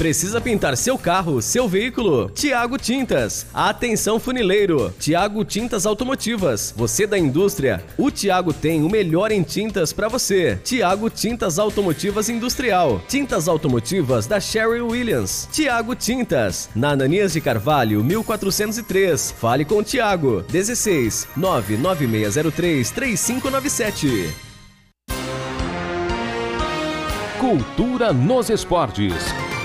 Precisa pintar seu carro, seu veículo? Tiago Tintas. Atenção funileiro. Tiago Tintas Automotivas. Você da indústria? O Tiago tem o melhor em tintas para você. Tiago Tintas Automotivas Industrial. Tintas automotivas da Sherwin Williams. Tiago Tintas. Na Ananias de Carvalho, 1403. Fale com o Tiago. 16 99603 3597. Cultura nos esportes.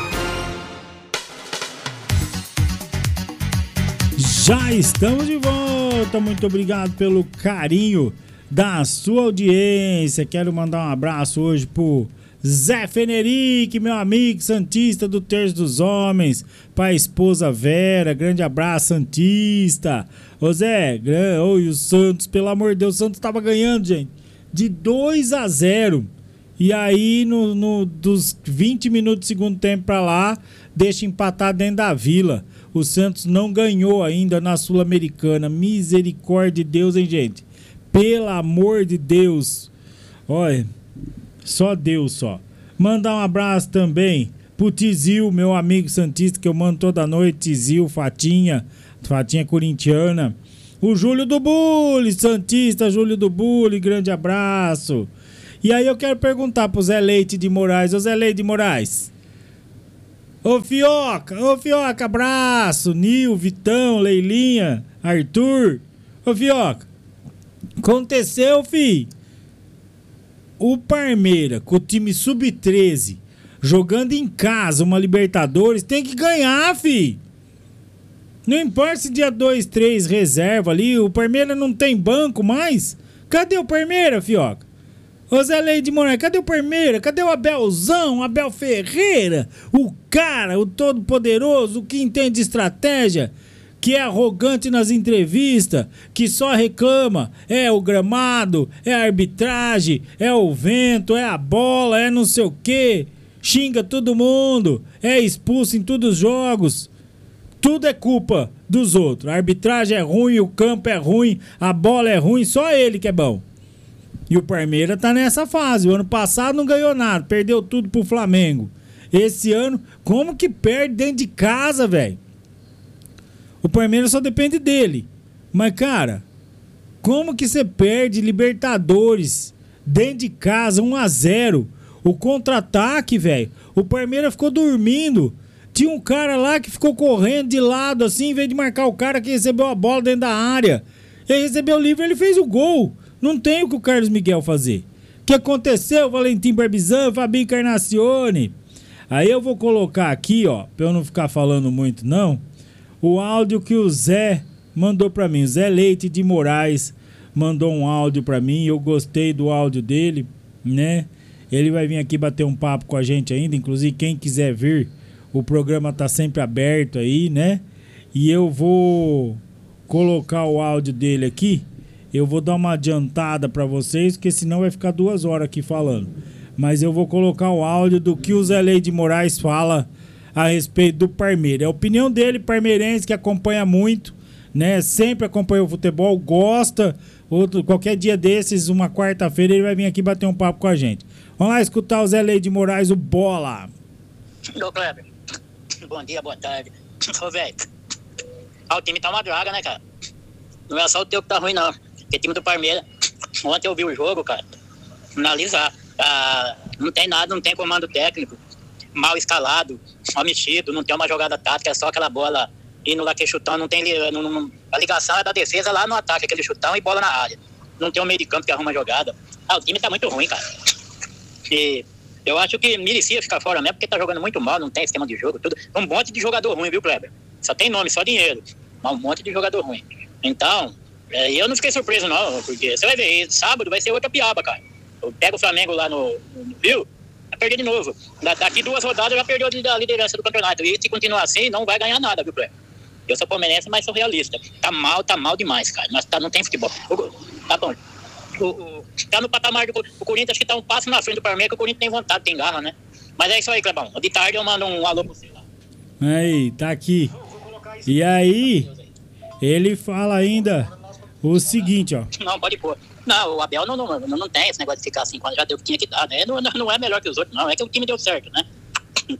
Já estamos de volta. Muito obrigado pelo carinho da sua audiência. Quero mandar um abraço hoje pro Zé Fenerick, meu amigo santista do Terço dos Homens, pra esposa Vera. Grande abraço, santista. Ô Zé, e o Santos, pelo amor de Deus, o Santos tava ganhando, gente, de 2-0. E aí, dos 20 minutos do segundo tempo pra lá, deixa empatar dentro da Vila. O Santos não ganhou ainda na Sul-Americana. Misericórdia de Deus, hein, gente? Pelo amor de Deus. Olha, só Deus, só. Mandar um abraço também pro Tizil, meu amigo santista, que eu mando toda noite. Tizil, Fatinha corintiana. O Júlio do Bulli, santista, Júlio do Bulli, grande abraço. E aí eu quero perguntar pro Zé Leite de Moraes. Ô Zé Leite de Moraes. Ô Fioca, abraço. Nil, Vitão, Leilinha, Arthur. Ô Fioca, aconteceu, fi. O Parmeira, com o time sub-13, jogando em casa uma Libertadores, tem que ganhar, fi. Não importa se dia 2, 3 reserva ali, o Parmeira não tem banco mais. Cadê o Parmeira, Fioca? Ô Zé Leite de Moraes, cadê o Parmeira? Cadê o Abelzão, Abel Ferreira? O cara, o todo poderoso, o que entende de estratégia, que é arrogante nas entrevistas, que só reclama. É o gramado, é a arbitragem, é o vento, é a bola, é não sei o quê. Xinga todo mundo, é expulso em todos os jogos. Tudo é culpa dos outros. A arbitragem é ruim, o campo é ruim, a bola é ruim, só ele que é bom. E o Parmeira tá nessa fase. O ano passado não ganhou nada, perdeu tudo pro Flamengo. Esse ano, como que perde dentro de casa, velho? O Parmeira só depende dele. Mas, cara, como que você perde Libertadores dentro de casa, 1-0? O contra-ataque, velho. O Parmeira ficou dormindo. Tinha um cara lá que ficou correndo de lado, assim, em vez de marcar o cara que recebeu a bola dentro da área. Ele recebeu o livre, ele fez o gol. Não tem o que o Carlos Miguel fazer. O que aconteceu? Valentim Barbizan, Fabinho Encarnacione. Aí eu vou colocar aqui, ó, pra eu não ficar falando muito, não, o áudio que o Zé mandou pra mim. O Zé Leite de Moraes mandou um áudio pra mim. Eu gostei do áudio dele, né? Ele vai vir aqui bater um papo com a gente ainda. Inclusive, quem quiser vir, o programa tá sempre aberto aí, né? E eu vou colocar o áudio dele aqui. Eu vou dar uma adiantada pra vocês, porque senão vai ficar 2 horas aqui falando. Mas eu vou colocar o áudio do que o Zé Leite de Moraes fala a respeito do Parmeira. É a opinião dele, parmeirense, que acompanha muito, né? Sempre acompanha o futebol, gosta. Qualquer dia desses, uma quarta-feira, ele vai vir aqui bater um papo com a gente. Vamos lá escutar o Zé Leite de Moraes, o Bola. Ô, Kleber, bom dia, boa tarde. Ô, velho, o time tá uma draga, né, cara? Não é só o teu que tá ruim, não. Porque time do Parmeira, ontem eu vi o jogo, cara, analisar, não tem nada, não tem comando técnico, mal escalado, mal mexido, não tem uma jogada tática, é só aquela bola indo lá, que chutão, não tem, a ligação é da defesa lá no ataque, aquele chutão e bola na área, não tem um meio de campo que arruma a jogada. O time tá muito ruim, cara, e eu acho que merecia ficar fora mesmo, porque tá jogando muito mal, não tem esquema de jogo, tudo, um monte de jogador ruim, viu, Kleber? Só tem nome, só dinheiro, mas um monte de jogador ruim. Então, eu não fiquei surpreso não, porque você vai ver, sábado vai ser outra piaba, cara. Pega o Flamengo lá no Rio, vai perder de novo. Daqui 2 rodadas já perdeu a liderança do campeonato. E se continuar assim, não vai ganhar nada, viu, Cleber? Eu sou palmeirense, mas sou realista. Tá mal demais, cara. Mas não tem futebol. Tá bom. Tá no patamar do Corinthians, acho que tá um passo na frente do Palmeiras, que o Corinthians tem vontade, tem garra, né? Mas é isso aí, Clebão. De tarde eu mando um alô pra você lá. Aí, tá aqui. E aí, ele fala ainda o seguinte, ó. Não, pode pôr. Não, o Abel não tem esse negócio de ficar 5 anos, já deu o que tinha que dar, né? Não é melhor que os outros, não. É que o time deu certo, né? Então,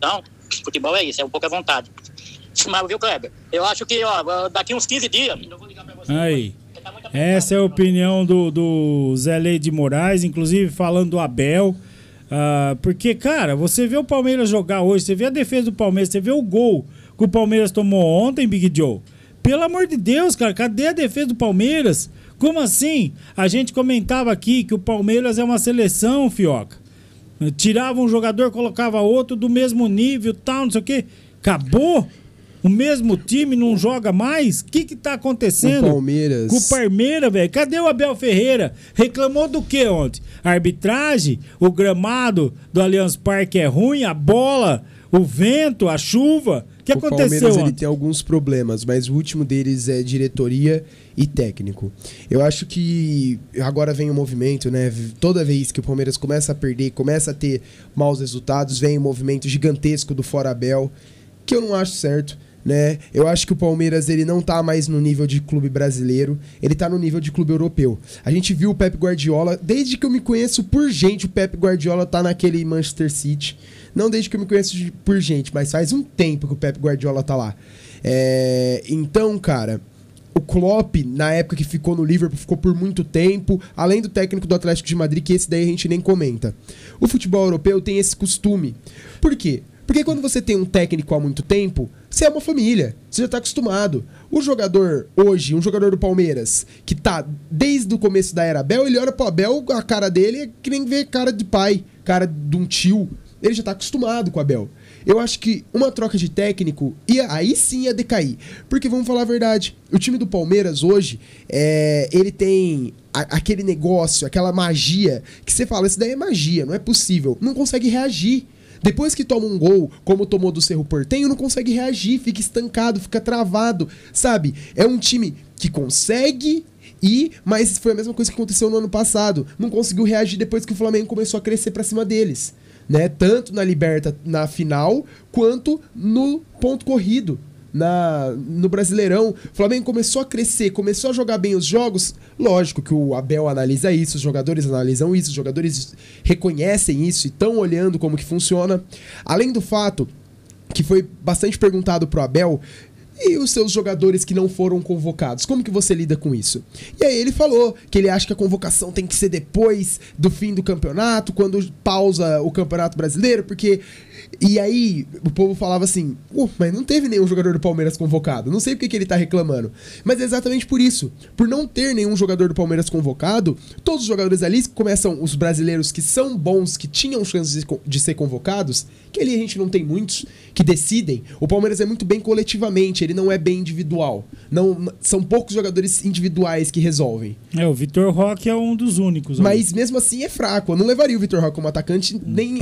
Futebol é isso, é um pouco à vontade. Mas, viu, Kleber? Eu acho que, ó, daqui uns 15 dias... Eu vou ligar pra você. Aí. Essa é a opinião do Zé Leite de Moraes, inclusive falando do Abel. Porque, cara, você vê o Palmeiras jogar hoje, você vê a defesa do Palmeiras, você vê o gol que o Palmeiras tomou ontem, Big Joe. Pelo amor de Deus, cara, cadê a defesa do Palmeiras? Como assim? A gente comentava aqui que o Palmeiras é uma seleção, fioca. Tirava um jogador, colocava outro do mesmo nível, tal, não sei o quê. Acabou? O mesmo time não joga mais? O que tá acontecendo? O Palmeiras. Com o Palmeiras, velho. Cadê o Abel Ferreira? Reclamou do que ontem? A arbitragem? O gramado do Allianz Parque é ruim? A bola? O vento? A chuva? O que aconteceu ontem? O Palmeiras ele tem alguns problemas, mas o último deles é diretoria e técnico. Eu acho que agora vem o movimento, né? Toda vez que o Palmeiras começa a perder, começa a ter maus resultados, vem um movimento gigantesco do Fora Abel, que eu não acho certo. Né? Eu acho que o Palmeiras ele não tá mais no nível de clube brasileiro, ele tá no nível de clube europeu. A gente viu o Pep Guardiola, desde que eu me conheço por gente, o Pep Guardiola tá naquele Manchester City. Não desde que eu me conheço por gente, mas faz um tempo que o Pep Guardiola tá lá. Então, cara, o Klopp, na época que ficou no Liverpool, ficou por muito tempo, além do técnico do Atlético de Madrid, que esse daí a gente nem comenta. O futebol europeu tem esse costume. Por quê? Porque quando você tem um técnico há muito tempo, você é uma família, você já tá acostumado. O jogador hoje, um jogador do Palmeiras, que tá desde o começo da era Abel, ele olha pro Abel, a cara dele é que nem ver cara de pai, cara de um tio. Ele já tá acostumado com o Abel. Eu acho que uma troca de técnico, aí sim ia decair. Porque vamos falar a verdade, o time do Palmeiras hoje, ele tem aquele negócio, aquela magia, que você fala, isso daí é magia, não é possível. Não consegue reagir. Depois que toma um gol, como tomou do Cerro Porteño, não consegue reagir, fica estancado, fica travado, sabe? É um time que consegue mas foi a mesma coisa que aconteceu no ano passado. Não conseguiu reagir depois que o Flamengo começou a crescer pra cima deles, né? Tanto na Liberta, na final, quanto no ponto corrido. No Brasileirão, o Flamengo começou a crescer, começou a jogar bem os jogos. Lógico que o Abel analisa isso, os jogadores analisam isso, os jogadores reconhecem isso e estão olhando como que funciona. Além do fato que foi bastante perguntado pro Abel, e os seus jogadores que não foram convocados, como que você lida com isso? E aí ele falou que ele acha que a convocação tem que ser depois do fim do campeonato, quando pausa o Campeonato Brasileiro, porque... E aí o povo falava assim, mas não teve nenhum jogador do Palmeiras convocado, não sei porque que ele tá reclamando. Mas é exatamente por isso, por não ter nenhum jogador do Palmeiras convocado, todos os jogadores ali começam, os brasileiros que são bons, que tinham chances de ser convocados, que ali a gente não tem muitos, que decidem. O Palmeiras é muito bem coletivamente, ele não é bem individual. São poucos jogadores individuais que resolvem. O Vitor Roque é um dos únicos. Mas mesmo assim é fraco. Eu não levaria o Vitor Roque como atacante, nem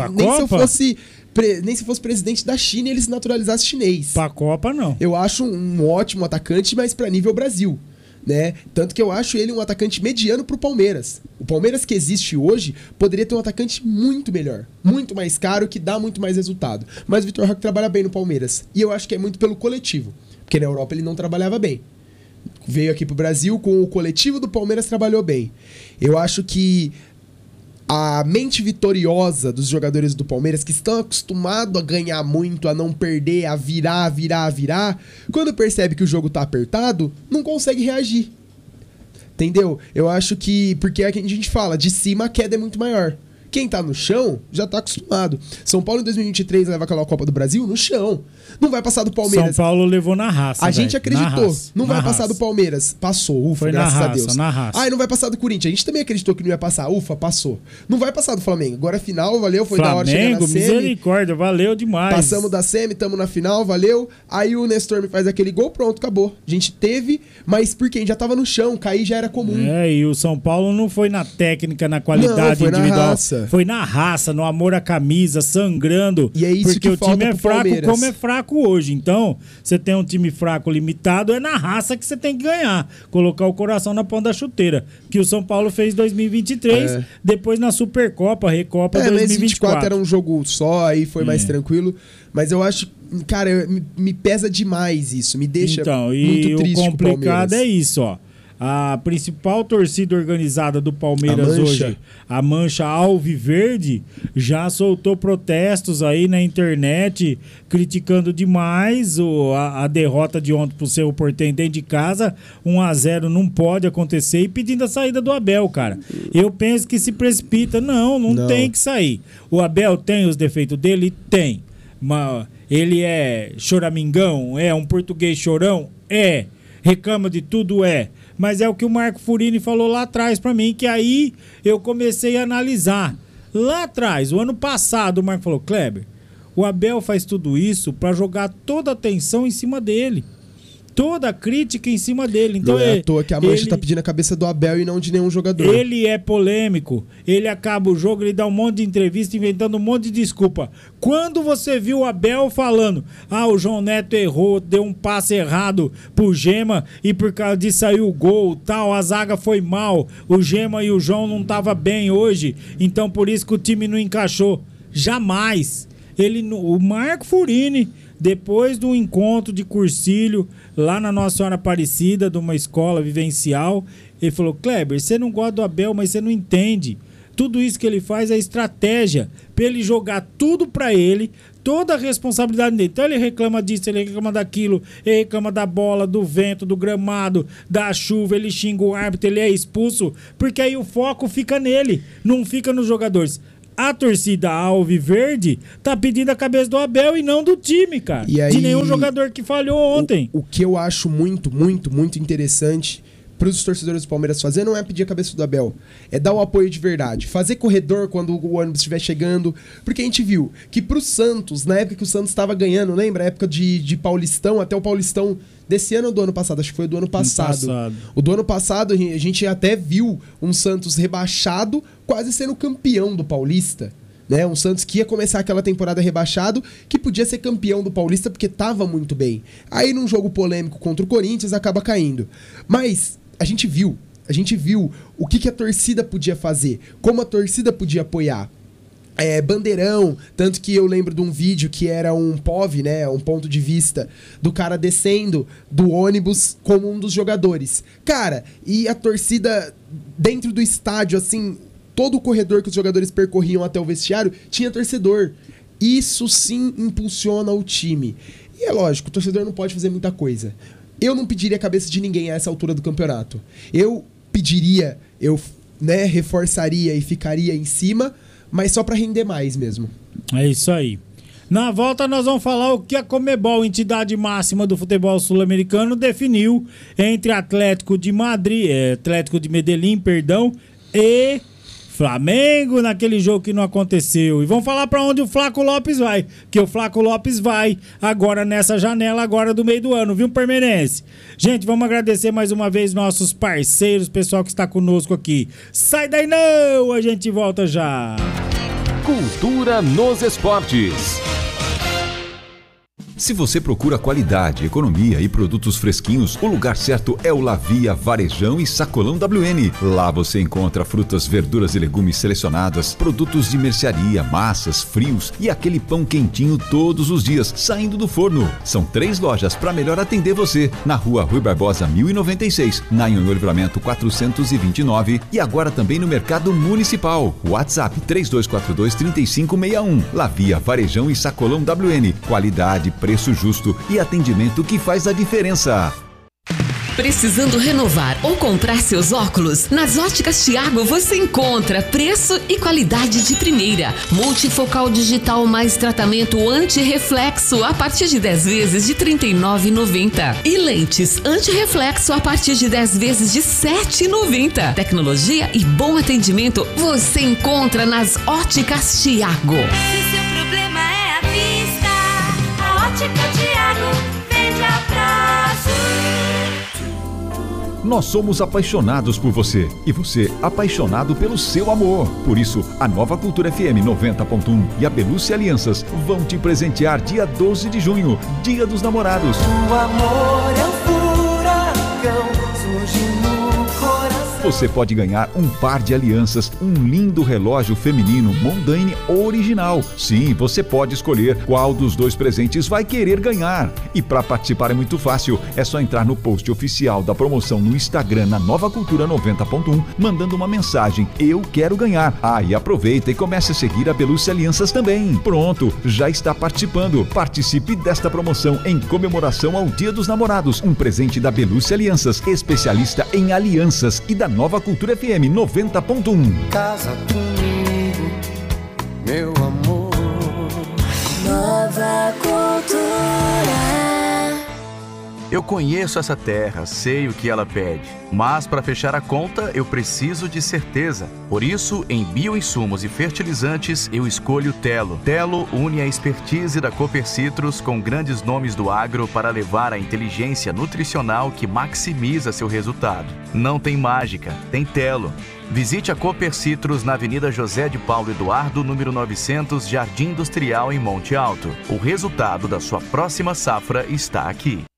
se eu fosse presidente da China e ele se naturalizasse chinês. Pra Copa, não. Eu acho um ótimo atacante, mas pra nível Brasil, né? Tanto que eu acho ele um atacante mediano pro Palmeiras. O Palmeiras que existe hoje poderia ter um atacante muito melhor, muito mais caro, que dá muito mais resultado. Mas o Vitor Roque trabalha bem no Palmeiras. E eu acho que é muito pelo coletivo, porque na Europa ele não trabalhava bem. Veio aqui pro Brasil, com o coletivo do Palmeiras trabalhou bem. Eu acho que a mente vitoriosa dos jogadores do Palmeiras, que estão acostumados a ganhar muito, a não perder, a virar, quando percebe que o jogo tá apertado, não consegue reagir. Entendeu? Eu acho que, porque é que a gente fala, de cima a queda é muito maior. Quem tá no chão já tá acostumado. São Paulo em 2023 leva aquela Copa do Brasil no chão. Não vai passar do Palmeiras. São Paulo levou na raça. A gente acreditou. Não vai passar do Palmeiras. Passou, ufa, graças a Deus. Na raça. Ai, não vai passar do Corinthians. A gente também acreditou que não ia passar. Ufa, passou. Não vai passar do Flamengo. Agora a final, valeu, foi da hora chegar na semi. Misericórdia, valeu demais. Passamos da semi, tamo na final, valeu. Aí o Nestor me faz aquele gol, pronto, acabou. A gente teve, mas porque a gente já tava no chão, cair já era comum. E o São Paulo não foi na técnica, na qualidade foi individual. Na raça. Foi na raça, no amor à camisa, sangrando. E é isso porque que o time é fraco Palmeiras. como é fraco hoje. Então, você tem um time fraco limitado, é na raça que você tem que ganhar. Colocar o coração na ponta da chuteira. Que o São Paulo fez em 2023, depois na Supercopa, Recopa 2024. 2024 era um jogo só, aí foi mais tranquilo. Mas eu acho, cara, me pesa demais isso. Me deixa muito triste. E o complicado é isso, ó. A principal torcida organizada do Palmeiras hoje, a Mancha Alviverde, já soltou protestos aí na internet, criticando demais a derrota de ontem pro Cerro Porteño dentro de casa. 1-0 não pode acontecer, e pedindo a saída do Abel, cara. Eu penso que se precipita. Não tem que sair. O Abel tem os defeitos dele? Tem. Mas ele é choramingão? É um português chorão? É. Reclama de tudo? É. Mas é o que o Marco Furini falou lá atrás pra mim, que aí eu comecei a analisar. Lá atrás, o ano passado, o Marco falou: Kleber, o Abel faz tudo isso pra jogar toda a atenção em cima dele. Toda a crítica em cima dele. Então, não é à toa que a Mancha tá pedindo a cabeça do Abel e não de nenhum jogador. Ele é polêmico. Ele acaba o jogo, ele dá um monte de entrevista, inventando um monte de desculpa. Quando você viu o Abel falando: o João Neto errou, deu um passe errado pro Gema e por causa disso saiu o gol, tal, a zaga foi mal, o Gema e o João não tava bem hoje, então por isso que o time não encaixou. Jamais. O Marco Furini, depois do encontro de cursilho lá na Nossa Senhora Aparecida, de uma escola vivencial, ele falou: Kleber, você não gosta do Abel, mas você não entende. Tudo isso que ele faz é estratégia para ele jogar tudo para ele, toda a responsabilidade dele. Então ele reclama disso, ele reclama daquilo, ele reclama da bola, do vento, do gramado, da chuva, ele xinga o árbitro, ele é expulso, porque aí o foco fica nele, não fica nos jogadores. A torcida alviverde tá pedindo a cabeça do Abel e não do time, cara. E aí, de nenhum jogador que falhou ontem. O que eu acho muito, muito, muito interessante para os torcedores do Palmeiras fazer não é pedir a cabeça do Abel, é dar o apoio de verdade, fazer corredor quando o ônibus estiver chegando, porque a gente viu que pro Santos, na época que o Santos estava ganhando, lembra? A época de Paulistão, até o Paulistão desse ano ou do ano passado? Acho que foi do ano passado. O do ano passado a gente até viu um Santos rebaixado, quase sendo campeão do Paulista. Né? Um Santos que ia começar aquela temporada rebaixado, que podia ser campeão do Paulista porque estava muito bem. Aí num jogo polêmico contra o Corinthians acaba caindo. Mas a gente viu o que a torcida podia fazer, como a torcida podia apoiar. Bandeirão, tanto que eu lembro de um vídeo que era um POV, né, um ponto de vista do cara descendo do ônibus como um dos jogadores. Cara, e a torcida dentro do estádio, assim, todo o corredor que os jogadores percorriam até o vestiário tinha torcedor. Isso sim impulsiona o time. E é lógico, o torcedor não pode fazer muita coisa. Eu não pediria a cabeça de ninguém a essa altura do campeonato. Eu pediria, reforçaria e ficaria em cima, mas só para render mais mesmo. É isso aí. Na volta nós vamos falar o que a Conmebol, entidade máxima do futebol sul-americano, definiu entre Atlético de Medellín, e Flamengo naquele jogo que não aconteceu. E vamos falar para onde o Flaco Lopes vai, que o Flaco Lopes vai agora nessa janela agora do meio do ano, viu, Palmeirense? Gente, vamos agradecer mais uma vez nossos parceiros, pessoal que está conosco aqui. Sai daí não, a gente volta já. Cultura nos esportes. Se você procura qualidade, economia e produtos fresquinhos, o lugar certo é o Lavia Varejão e Sacolão WN. Lá você encontra frutas, verduras e legumes selecionadas, produtos de mercearia, massas, frios e aquele pão quentinho todos os dias, saindo do forno. São 3 lojas para melhor atender você. Na rua Rui Barbosa 1096, na Anhonho Livramento 429 e agora também no Mercado Municipal. WhatsApp 3242-3561. Lavia Varejão e Sacolão WN. Qualidade, preço justo e atendimento que faz a diferença. Precisando renovar ou comprar seus óculos? Nas Óticas Thiago você encontra preço e qualidade de primeira. Multifocal digital mais tratamento anti-reflexo a partir de 10 vezes de R$ 39,90. E lentes anti-reflexo a partir de 10 vezes de R$ 7,90. Tecnologia e bom atendimento você encontra nas Óticas Thiago. Se seu problema é a vista, a Ótica Thiago vende a prazo. Nós somos apaixonados por você e você apaixonado pelo seu amor. Por isso, a Nova Cultura FM 90.1 e a Belúcia Alianças vão te presentear dia 12 de junho, Dia dos Namorados. O amor é um furacão, surge no coração. Você pode ganhar um par de alianças, um lindo relógio feminino Mondaine original. Sim, você pode escolher qual dos 2 presentes vai querer ganhar. E para participar é muito fácil, é só entrar no post oficial da promoção no Instagram na Nova Cultura 90.1, mandando uma mensagem: eu quero ganhar. E aproveita e comece a seguir a Belucci Alianças também. Pronto, já está participando. Participe desta promoção em comemoração ao Dia dos Namorados. Um presente da Belucci Alianças, especialista em alianças, e da Nova Cultura FM 90.1. Casa comigo, meu amor. Nova Cultura. Eu conheço essa terra, sei o que ela pede, mas para fechar a conta eu preciso de certeza. Por isso, em bioinsumos e fertilizantes, eu escolho Telo. Telo une a expertise da Cooper Citrus com grandes nomes do agro para levar a inteligência nutricional que maximiza seu resultado. Não tem mágica, tem Telo. Visite a Cooper Citrus na Avenida José de Paulo Eduardo, número 900, Jardim Industrial, em Monte Alto. O resultado da sua próxima safra está aqui.